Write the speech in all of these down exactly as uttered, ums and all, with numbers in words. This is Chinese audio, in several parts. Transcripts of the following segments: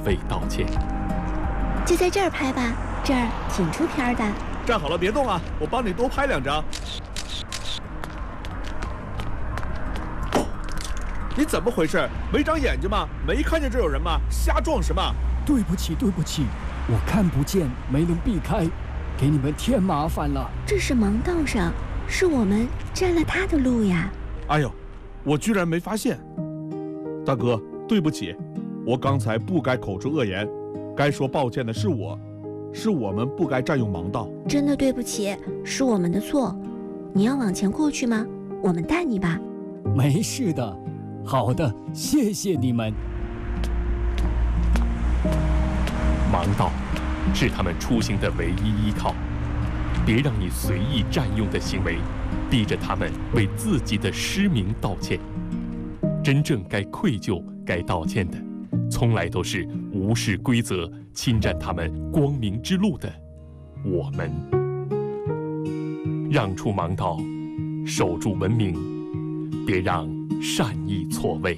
位道歉。 就在这儿拍吧，这儿挺出片的。 站好了，别动啊，我帮你多拍两张。你怎么回事？没长眼睛吗？没看见这有人吗？瞎撞什么？ 对不起，对不起，我看不见，没能避开，给你们添麻烦了。 这是盲道上，是我们占了他的路呀。 哎呦，我居然没发现。大哥，对不起，我刚才不该口出恶言，该说抱歉的是我，是我们不该占用盲道。 真的对不起，是我们的错。你要往前过去吗？我们带你吧。 没事的。好的，谢谢你们。 盲道是他们出行的唯一依靠，别让你随意占用的行为逼着他们为自己的失明道歉。真正该愧疚、该道歉的，从来都是无视规则、侵占他们光明之路的我们。让出盲道，守住文明，别让善意错位。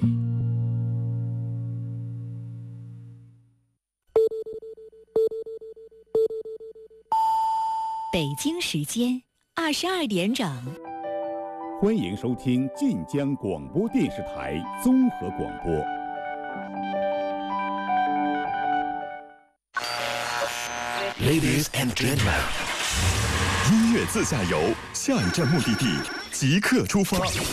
北京时间二十二点整， 欢迎收听晋江广播电视台综合广播。 Ladies and gentlemen， 音乐自驾游，下一站目的地即刻出发。